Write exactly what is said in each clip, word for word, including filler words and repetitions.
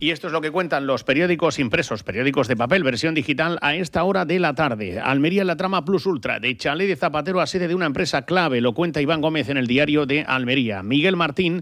Y esto es lo que cuentan los periódicos impresos, periódicos de papel, versión digital, a esta hora de la tarde. Almería en la trama plus ultra, de chalet de Zapatero a sede de una empresa clave, lo cuenta Iván Gómez en el Diario de Almería. Miguel Martín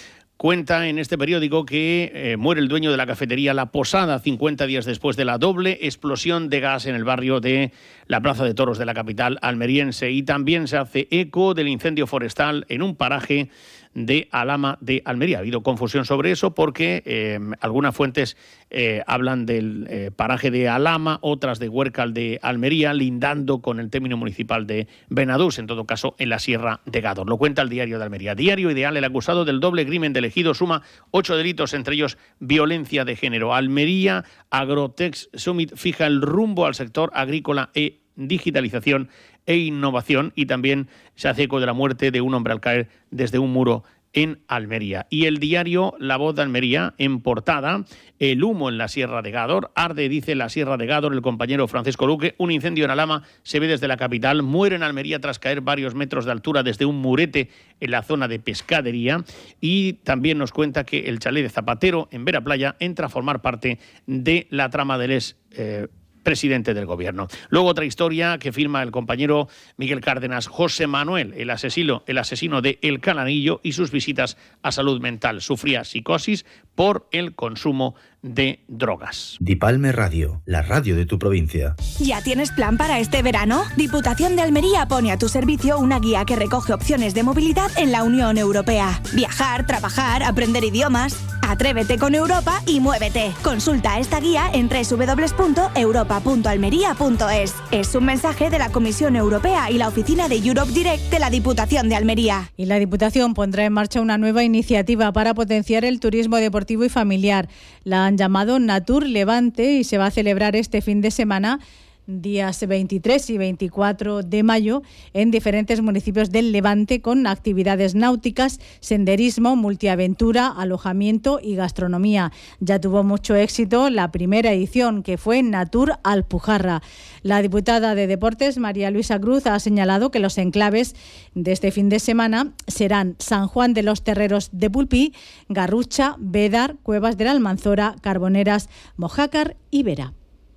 cuenta en este periódico que eh, muere el dueño de la cafetería La Posada cincuenta días después de la doble explosión de gas en el barrio de la Plaza de Toros de la capital almeriense. Y también se hace eco del incendio forestal en un paraje de Alhama de Almería. Ha habido confusión sobre eso porque eh, algunas fuentes eh, hablan del eh, paraje de Alhama, otras de Huércal de Almería, lindando con el término municipal de Benadús, en todo caso en la Sierra de Gádor. Lo cuenta el Diario de Almería. Diario Ideal, el acusado del doble crimen de Ejido suma ocho delitos, entre ellos violencia de género. Almería Agrotex Summit fija el rumbo al sector agrícola e digitalización e innovación, y también se hace eco de la muerte de un hombre al caer desde un muro en Almería. Y el diario La Voz de Almería, en portada, el humo en la Sierra de Gádor. Arde, dice la Sierra de Gádor el compañero Francisco Luque. Un incendio en Alhama se ve desde la capital. Muere en Almería tras caer varios metros de altura desde un murete en la zona de pescadería. Y también nos cuenta que el chalet de Zapatero en Vera Playa entra a formar parte de la trama del ex eh, presidente del gobierno. Luego otra historia que firma el compañero Miguel Cárdenas. José Manuel, el asesino, el asesino de El Calanillo, y sus visitas a salud mental. Sufría psicosis por el consumo de drogas. Dipalme Radio, la radio de tu provincia. ¿Ya tienes plan para este verano? Diputación de Almería pone a tu servicio una guía que recoge opciones de movilidad en la Unión Europea. Viajar, trabajar, aprender idiomas. Atrévete con Europa y muévete. Consulta esta guía en doble u doble u doble u punto europa punto almería punto es. Es un mensaje de la Comisión Europea y la oficina de Europe Direct de la Diputación de Almería. Y la Diputación pondrá en marcha una nueva iniciativa para potenciar el turismo deportivo y familiar. La han llamado Natur Levante y se va a celebrar este fin de semana, días veintitrés y veinticuatro de mayo, en diferentes municipios del Levante, con actividades náuticas, senderismo, multiaventura, alojamiento y gastronomía. Ya tuvo mucho éxito la primera edición, que fue Natur Alpujarra. La diputada de Deportes, María Luisa Cruz, ha señalado que los enclaves de este fin de semana serán San Juan de los Terreros de Pulpí, Garrucha, Bédar, Cuevas de la Almanzora, Carboneras, Mojácar y Vera.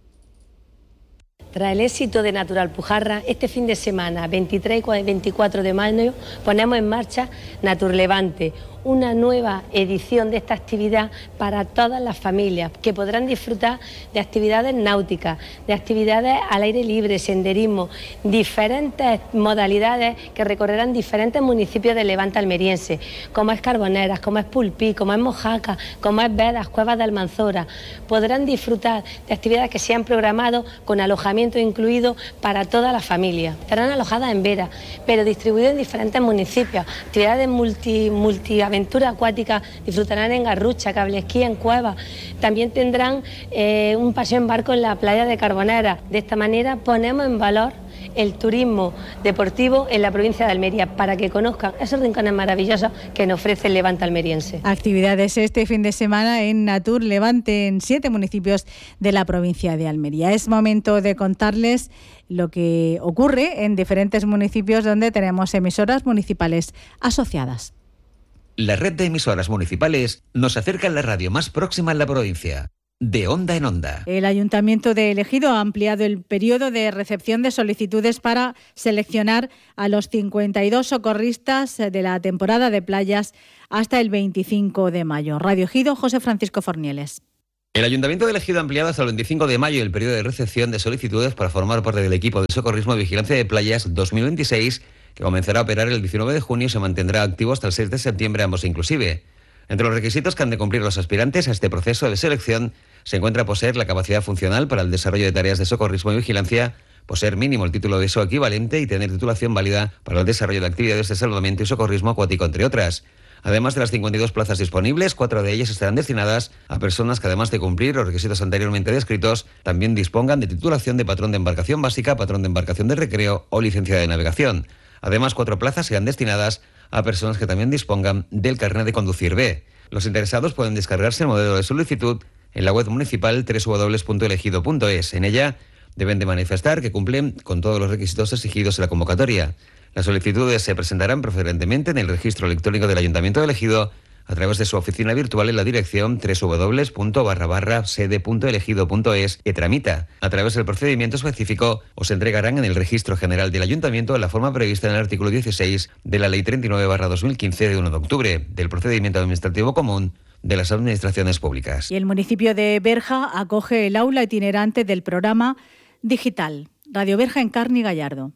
Tras el éxito de Natur Alpujarra, este fin de semana, veintitrés y veinticuatro de mayo, ponemos en marcha Natur Levante, una nueva edición de esta actividad para todas las familias, que podrán disfrutar de actividades náuticas, de actividades al aire libre, senderismo, diferentes modalidades que recorrerán diferentes municipios del Levante almeriense, como es Carboneras, como es Pulpí, como es Mojácar, como es Vedas, Cuevas de Almanzora. Podrán disfrutar de actividades que se han programado con alojamiento incluido para toda la familia. Estarán alojadas en Vera, pero distribuidas en diferentes municipios. Actividades multi, multiaventuras acuática disfrutarán en Garrucha, cable esquí en Cuevas. También tendrán eh, un paseo en barco en la playa de Carbonera. De esta manera ponemos en valor el turismo deportivo en la provincia de Almería, para que conozcan esos rincones maravillosos que nos ofrece el Levante almeriense. Actividades este fin de semana en Natur Levante en siete municipios de la provincia de Almería. Es momento de contarles lo que ocurre en diferentes municipios donde tenemos emisoras municipales asociadas. La red de emisoras municipales nos acerca a la radio más próxima en la provincia. De onda en onda. El Ayuntamiento de El Ejido ha ampliado el periodo de recepción de solicitudes para seleccionar a los cincuenta y dos socorristas de la temporada de playas hasta el veinticinco de mayo. Radio Ejido, José Francisco Fornieles. El Ayuntamiento de El Ejido ha ampliado hasta el veinticinco de mayo el periodo de recepción de solicitudes para formar parte del equipo de socorrismo y vigilancia de playas dos mil veintiséis, que comenzará a operar el diecinueve de junio y se mantendrá activo hasta el seis de septiembre, ambos inclusive. Entre los requisitos que han de cumplir los aspirantes a este proceso de selección se encuentra poseer la capacidad funcional para el desarrollo de tareas de socorrismo y vigilancia, poseer mínimo el título de E S O equivalente y tener titulación válida para el desarrollo de actividades de salvamento y socorrismo acuático, entre otras. Además de las cincuenta y dos plazas disponibles, cuatro de ellas estarán destinadas a personas que, además de cumplir los requisitos anteriormente descritos, también dispongan de titulación de patrón de embarcación básica, patrón de embarcación de recreo o licencia de navegación. Además, cuatro plazas serán destinadas a personas que también dispongan del carnet de conducir B. Los interesados pueden descargarse el modelo de solicitud en la web municipal doble u doble u doble u punto elegido punto es. En ella deben de manifestar que cumplen con todos los requisitos exigidos en la convocatoria. Las solicitudes se presentarán preferentemente en el registro electrónico del Ayuntamiento de El Ejido a través de su oficina virtual en la dirección www punto barra barra sede punto elegido punto es que tramita. A través del procedimiento específico os entregarán en el Registro General del Ayuntamiento de la forma prevista en el artículo dieciséis de la Ley treinta y nueve barra dos mil quince de uno de octubre del Procedimiento Administrativo Común de las Administraciones Públicas. Y el municipio de Berja acoge el aula itinerante del programa digital. Radio Berja en Carni Gallardo.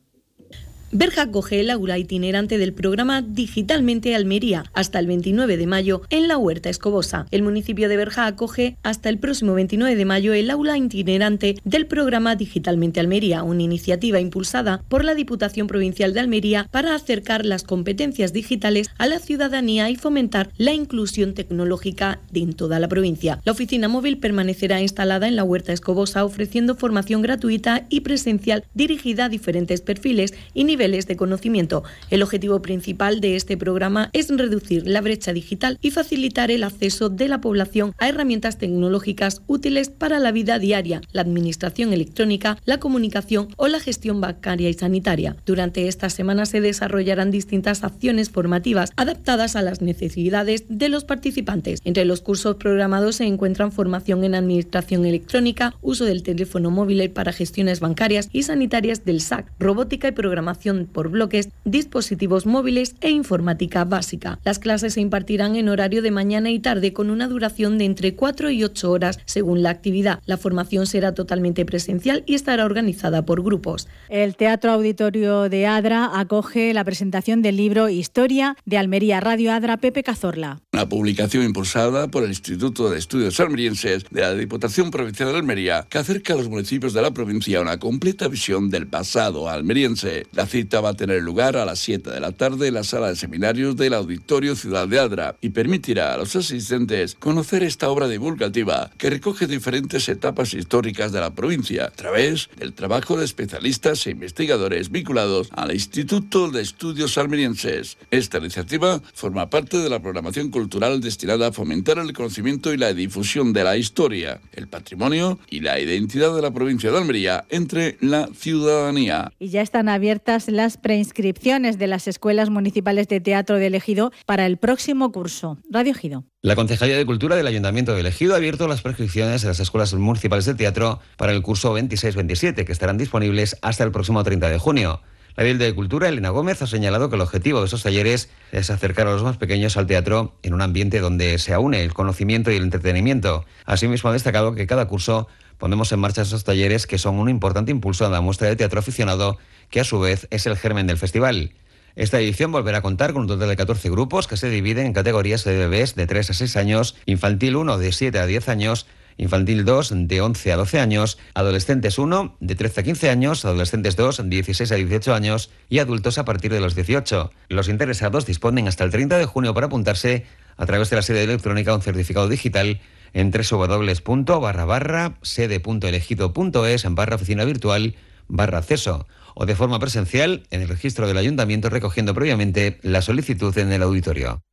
Berja acoge el aula itinerante del programa Digitalmente Almería hasta el veintinueve de mayo en la Huerta Escobosa. El municipio de Berja acoge hasta el próximo veintinueve de mayo el aula itinerante del programa Digitalmente Almería, una iniciativa impulsada por la Diputación Provincial de Almería para acercar las competencias digitales a la ciudadanía y fomentar la inclusión tecnológica en toda la provincia. La oficina móvil permanecerá instalada en la Huerta Escobosa ofreciendo formación gratuita y presencial dirigida a diferentes perfiles y niveles de conocimiento. El objetivo principal de este programa es reducir la brecha digital y facilitar el acceso de la población a herramientas tecnológicas útiles para la vida diaria, la administración electrónica, la comunicación o la gestión bancaria y sanitaria. Durante esta semana se desarrollarán distintas acciones formativas adaptadas a las necesidades de los participantes. Entre los cursos programados se encuentran formación en administración electrónica, uso del teléfono móvil para gestiones bancarias y sanitarias del S A C, robótica y programación por bloques, dispositivos móviles e informática básica. Las clases se impartirán en horario de mañana y tarde con una duración de entre cuatro y ocho horas según la actividad. La formación será totalmente presencial y estará organizada por grupos. El Teatro Auditorio de Adra acoge la presentación del libro Historia de Almería. Radio Adra, Pepe Cazorla. Una publicación impulsada por el Instituto de Estudios Almerienses de la Diputación Provincial de Almería que acerca a los municipios de la provincia una completa visión del pasado almeriense. La cita va a tener lugar a las siete de la tarde en la sala de seminarios del Auditorio Ciudad de Adra y permitirá a los asistentes conocer esta obra divulgativa que recoge diferentes etapas históricas de la provincia a través del trabajo de especialistas e investigadores vinculados al Instituto de Estudios Almerienses. Esta iniciativa forma parte de la programación cultural destinada a fomentar el conocimiento y la difusión de la historia, el patrimonio y la identidad de la provincia de Almería entre la ciudadanía. Y ya están abiertas las preinscripciones de las escuelas municipales de teatro de Ejido para el próximo curso. Radio Ejido. La Concejalía de Cultura del Ayuntamiento de Ejido ha abierto las prescripciones de las escuelas municipales de teatro para el curso veintiséis veintisiete, que estarán disponibles hasta el próximo treinta de junio. La alcalde de Cultura, Elena Gómez, ha señalado que el objetivo de esos talleres es acercar a los más pequeños al teatro en un ambiente donde se aúne el conocimiento y el entretenimiento. Asimismo, ha destacado que cada curso ponemos en marcha esos talleres que son un importante impulso a la muestra de teatro aficionado, que a su vez es el germen del festival. Esta edición volverá a contar con un total de catorce grupos que se dividen en categorías de bebés de tres a seis años, infantil uno de siete a diez años, infantil dos de once a doce años, adolescentes uno de trece a quince años, adolescentes dos de dieciséis a dieciocho años y adultos a partir de los dieciocho. Los interesados disponen hasta el treinta de junio para apuntarse a través de la sede electrónica o un certificado digital en www punto barra barra sede punto elegido punto es en barra oficina virtual barra acceso o de forma presencial en el registro del ayuntamiento recogiendo previamente la solicitud en el auditorio.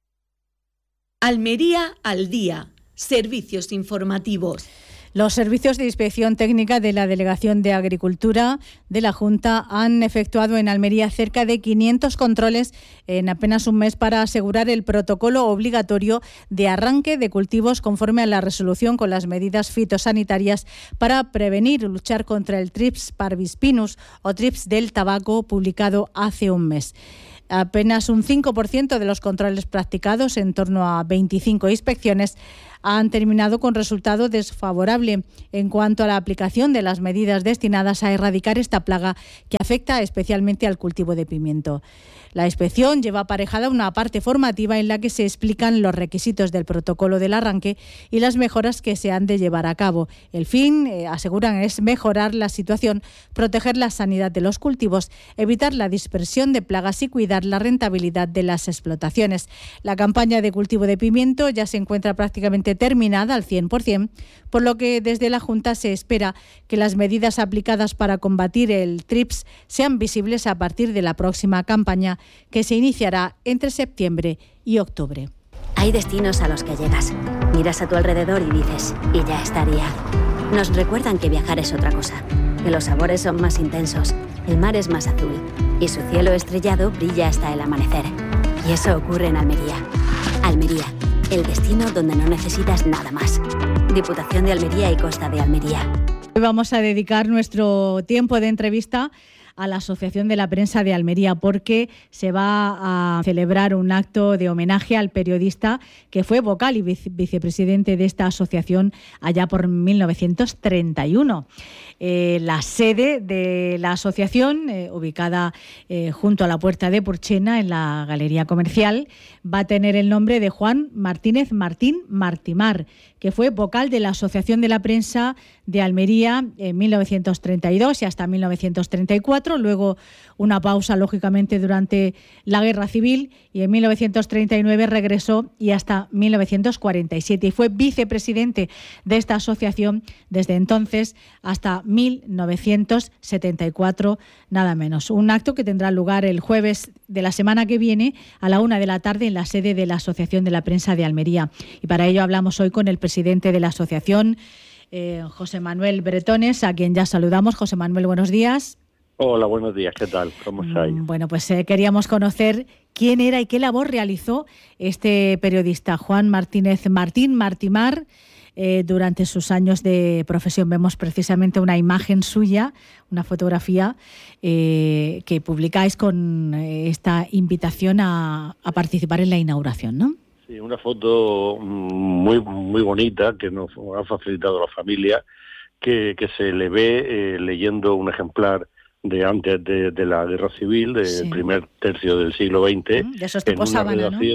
Almería al día. Servicios informativos. Los servicios de inspección técnica de la Delegación de Agricultura de la Junta han efectuado en Almería cerca de quinientos controles en apenas un mes para asegurar el protocolo obligatorio de arranque de cultivos conforme a la resolución con las medidas fitosanitarias para prevenir y luchar contra el Trips parvispinus o Trips del tabaco, publicado hace un mes. Apenas un cinco por ciento de los controles practicados, en torno a veinticinco inspecciones, han terminado con resultado desfavorable en cuanto a la aplicación de las medidas destinadas a erradicar esta plaga que afecta especialmente al cultivo de pimiento. La inspección lleva aparejada una parte formativa en la que se explican los requisitos del protocolo del arranque y las mejoras que se han de llevar a cabo. El fin, eh, aseguran, es mejorar la situación, proteger la sanidad de los cultivos, evitar la dispersión de plagas y cuidar la rentabilidad de las explotaciones. La campaña de cultivo de pimiento ya se encuentra prácticamente terminada al cien por ciento, por lo que desde la Junta se espera que las medidas aplicadas para combatir el Trips sean visibles a partir de la próxima campaña, que se iniciará entre septiembre y octubre. Hay destinos a los que llegas, miras a tu alrededor y dices, y ya estaría. Nos recuerdan que viajar es otra cosa, que los sabores son más intensos, el mar es más azul y su cielo estrellado brilla hasta el amanecer. Y eso ocurre en Almería. Almería, el destino donde no necesitas nada más. Diputación de Almería y Costa de Almería. Hoy vamos a dedicar nuestro tiempo de entrevista a la Asociación de la Prensa de Almería, porque se va a celebrar un acto de homenaje al periodista que fue vocal y vice- vicepresidente de esta asociación allá por mil novecientos treinta y uno. Eh, la sede de la asociación, eh, ubicada eh, junto a la Puerta de Purchena, en la Galería Comercial, va a tener el nombre de Juan Martínez Martín Martimar, que fue vocal de la Asociación de la Prensa de Almería en mil novecientos treinta y dos y hasta mil novecientos treinta y cuatro, luego una pausa, lógicamente, durante la Guerra Civil, y en mil novecientos treinta y nueve regresó y hasta mil novecientos cuarenta y siete, y fue vicepresidente de esta asociación desde entonces hasta mil novecientos setenta y cuatro, nada menos. Un acto que tendrá lugar el jueves de la semana que viene a la una de la tarde en la sede de la Asociación de la Prensa de Almería. Y para ello hablamos hoy con el presidente de la asociación, eh, José Manuel Bretones, a quien ya saludamos. José Manuel, buenos días. Hola, buenos días, ¿qué tal? ¿Cómo estáis? Bueno, pues eh, queríamos conocer quién era y qué labor realizó este periodista, Juan Martínez Martín Martimar, eh, durante sus años de profesión. Vemos precisamente una imagen suya, una fotografía eh, que publicáis con eh, esta invitación a, a participar en la inauguración, ¿no? Sí, una foto muy muy bonita que nos ha facilitado la familia, que, que se le ve eh, leyendo un ejemplar de antes de, de la Guerra Civil, del sí. primer tercio del siglo veinte. De esos tipo sábana, ¿no?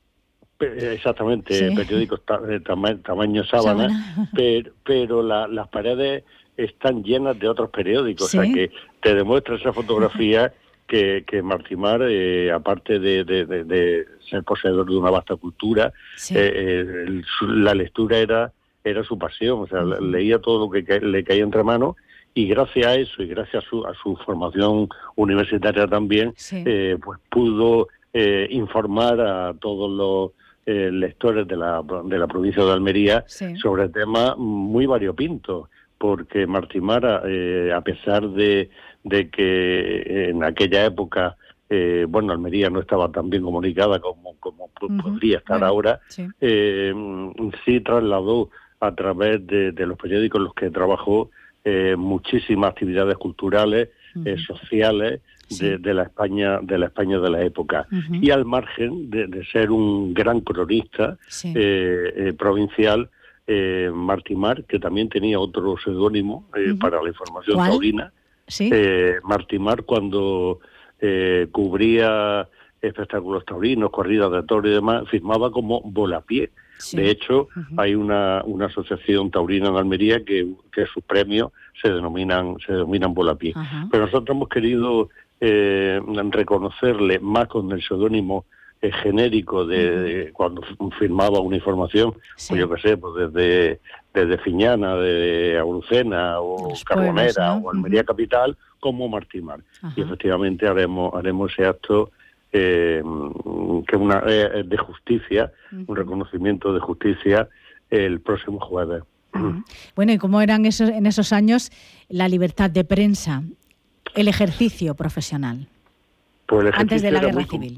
Exactamente, sí. periódicos ta, de tama, tamaño sábana, sábana. pero, pero la, las paredes están llenas de otros periódicos, ¿sí? O sea que te demuestra esa fotografía que, que Martimar, eh, aparte de, de, de, de ser poseedor de una vasta cultura, sí. eh, el, su, la lectura era, era su pasión, o sea, uh-huh. leía todo lo que ca- le caía entre manos. Y gracias a eso y gracias a su, a su formación universitaria también, sí. eh, pues pudo eh, informar a todos los eh, lectores de la, de la provincia de Almería sí. sobre temas muy variopintos, porque Martimar, eh, a pesar de, de que en aquella época, eh, bueno, Almería no estaba tan bien comunicada como, como uh-huh. podría estar bueno, ahora, sí. Eh, sí trasladó a través de, de los periódicos en los que trabajó Eh, muchísimas actividades culturales, uh-huh. eh, sociales sí. de, de la España de la España de la época. Uh-huh. Y al margen de, de ser un gran cronista sí. eh, eh, provincial, eh, Martimar, que también tenía otro seudónimo eh, uh-huh. para la información ¿Cuál? taurina, ¿Sí? eh, Martimar cuando eh, cubría espectáculos taurinos, corridas de toros y demás, firmaba como Volapié. Sí. De hecho, uh-huh. hay una, una asociación taurina en Almería que, que sus premios se denominan se denominan Volapié. Uh-huh. Pero nosotros hemos querido eh, reconocerle más con el seudónimo eh, genérico de, uh-huh. de cuando firmaba una información, sí. pues yo qué sé, pues desde, desde Fiñana, de Agurucena o Los Carbonera pueblos, ¿no? o Almería uh-huh. Capital, como Martimar. Uh-huh. Y efectivamente haremos haremos ese acto Eh, que una eh, de justicia, uh-huh. un reconocimiento de justicia el próximo jueves. Uh-huh. Bueno, ¿y cómo eran esos, en esos años la libertad de prensa, el ejercicio profesional? Pues el ejercicio antes de la Guerra muy, Civil.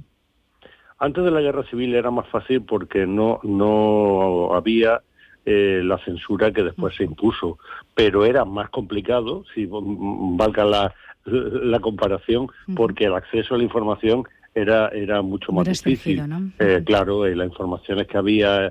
Antes de la Guerra Civil era más fácil porque no no había eh, la censura que después uh-huh. se impuso, pero era más complicado, si valga la, la comparación, uh-huh. porque el acceso a la información era era mucho más difícil, ¿no? eh, claro, eh, las informaciones que había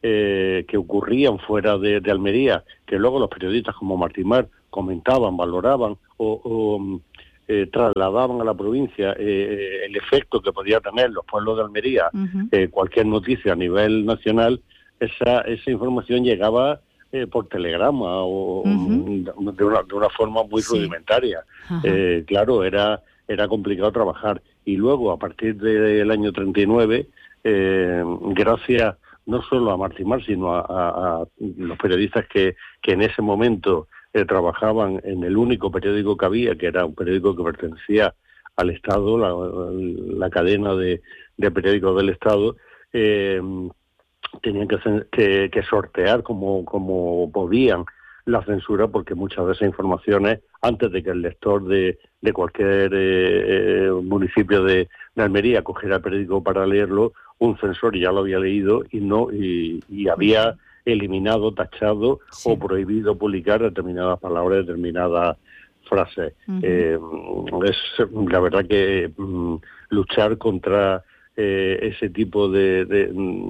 eh, que ocurrían fuera de, de Almería, que luego los periodistas como Martimar comentaban, valoraban o, o eh, trasladaban a la provincia eh, el efecto que podía tener los pueblos de Almería, uh-huh. eh, cualquier noticia a nivel nacional, esa esa información llegaba eh, por telegrama o uh-huh. de, una, de una forma muy sí. rudimentaria. Uh-huh. Eh, claro, era era complicado trabajar. Y luego, a partir del año treinta y nueve, eh, gracias no solo a Martimar, sino a, a, a los periodistas que, que en ese momento eh, trabajaban en el único periódico que había, que era un periódico que pertenecía al Estado, la, la cadena de, de periódicos del Estado, eh, tenían que, que, que sortear como, como podían la censura, porque muchas de esas informaciones, antes de que el lector de, de cualquier eh, municipio de, de Almería cogiera el periódico para leerlo, un censor ya lo había leído y no y, y había eliminado, tachado sí. o prohibido publicar determinadas palabras, determinadas frases. Uh-huh. Eh, es la verdad que mm, luchar contra eh, ese tipo de, de,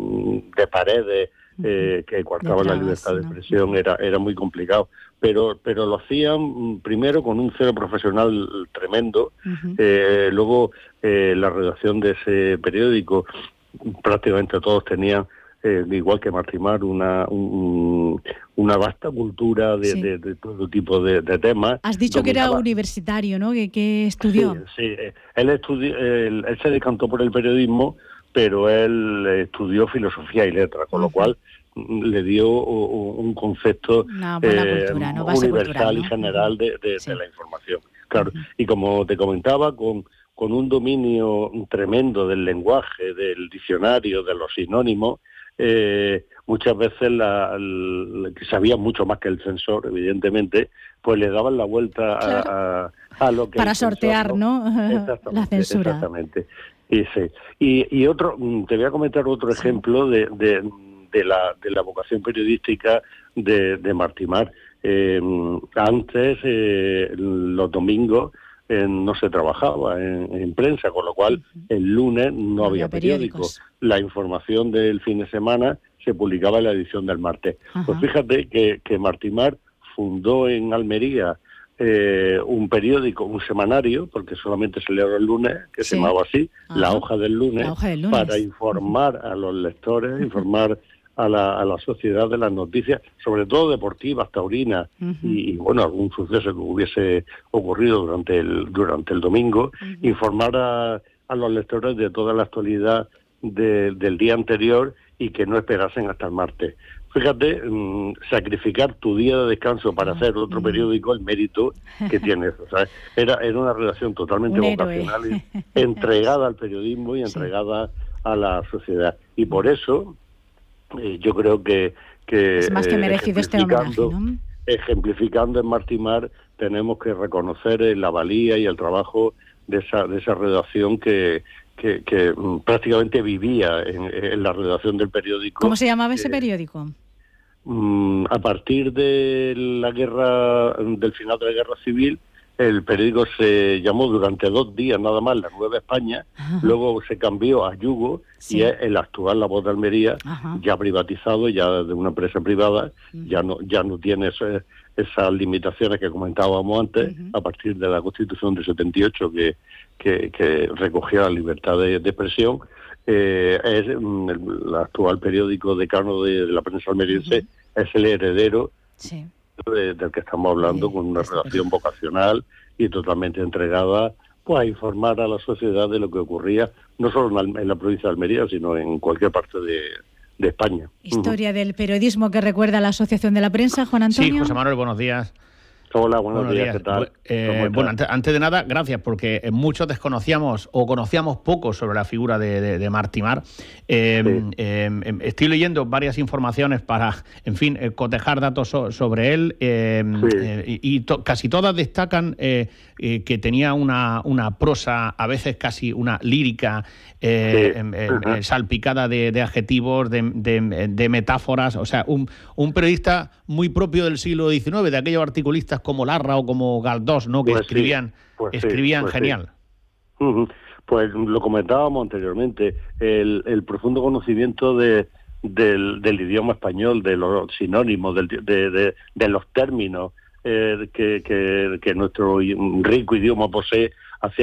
de paredes eh, uh-huh. que coartaban la libertad de expresión ¿no? era era muy complicado, pero pero lo hacían primero con un celo profesional tremendo. Uh-huh. eh, luego eh, la redacción de ese periódico prácticamente todos tenían Eh, igual que Martimar, una un, una vasta cultura de, sí. de, de todo tipo de, de temas. Has dicho dominaba. Que era universitario, ¿no? ¿Qué, qué estudió? Sí, sí. Él, estudió, él, él se decantó por el periodismo, pero él estudió filosofía y letras, con uh-huh. lo cual le dio un concepto eh, cultura, ¿no? universal cultural, ¿no? y general de, de, sí. de la información. Claro, uh-huh. y como te comentaba, con, con un dominio tremendo del lenguaje, del diccionario, de los sinónimos, Eh, muchas veces la, la, que sabía mucho más que el censor, evidentemente, pues le daban la vuelta claro. a, a, a lo que para sortear, censor, ¿no? La censura. Exactamente. Y, sí. y, y otro, te voy a comentar otro sí. ejemplo de, de, de la de la vocación periodística de, de Martimar. Eh, antes, eh, los domingos, Eh, no se trabajaba en, en prensa, con lo cual el lunes no, no había periódico. La información del fin de semana se publicaba en la edición del martes. Ajá. Pues fíjate que, que Martimar fundó en Almería eh, un periódico, un semanario, porque solamente se leía el lunes, que sí. se llamaba así, la hoja, del lunes, la hoja del lunes, para informar a los lectores, informar a la, a la sociedad de las noticias, sobre todo deportivas, taurinas, uh-huh. y, y bueno, algún suceso que hubiese ocurrido durante el durante el domingo, uh-huh. informar a, a los lectores de toda la actualidad de, del día anterior y que no esperasen hasta el martes. Fíjate, mmm, sacrificar tu día de descanso para uh-huh. hacer otro periódico, el mérito que tiene eso, ¿sabes? Era, era una redacción totalmente Un vocacional, y entregada al periodismo y entregada sí. a la sociedad. Y por eso Eh, yo creo que, que es más que merecido este homenaje, ¿no? Ejemplificando en Martimar, tenemos que reconocer la valía y el trabajo de esa de esa redacción que que, que prácticamente vivía en, en la redacción del periódico. ¿Cómo se llamaba ese periódico? Eh, a partir de la guerra, del final de la guerra civil, el periódico se llamó durante dos días nada más La Nueva España, ajá. luego se cambió a Yugo, sí. y es el actual La Voz de Almería, ajá. ya privatizado, ya de una empresa privada, uh-huh. ya no ya no tiene ese, esas limitaciones que comentábamos antes, uh-huh. a partir de la Constitución del setenta y ocho que, que, que recogía la libertad de, de expresión. Eh, es el, el actual periódico decano de, de la prensa almeriense, uh-huh. es el heredero sí. de, del que estamos hablando, sí, con una relación vocacional y totalmente entregada pues a informar a la sociedad de lo que ocurría, no solo en la, en la provincia de Almería, sino en cualquier parte de, de España. Historia uh-huh. del periodismo que recuerda la Asociación de la Prensa, Juan Antonio. Sí, José Manuel, buenos días. Hola, buenos, buenos días. días, ¿qué tal? Eh, bueno, antes, antes de nada, gracias, porque muchos desconocíamos o conocíamos poco sobre la figura de, de, de Martimar. Eh, sí. eh, estoy leyendo varias informaciones para, en fin, eh, cotejar datos so, sobre él, eh, sí. eh, y, y to, casi todas destacan eh, eh, que tenía una, una prosa, a veces casi una lírica, eh, sí. eh, uh-huh. eh, salpicada de, de adjetivos, de, de, de metáforas, o sea, un, un periodista muy propio del siglo diecinueve, de aquellos articulistas como Larra o como Galdós, ¿no? Que pues escribían, sí, pues escribían sí, pues genial. Sí. Uh-huh. Pues lo comentábamos anteriormente, el, el profundo conocimiento de, del, del idioma español, de los sinónimos, del, de, de, de los términos eh, que, que, que nuestro rico idioma posee, hacía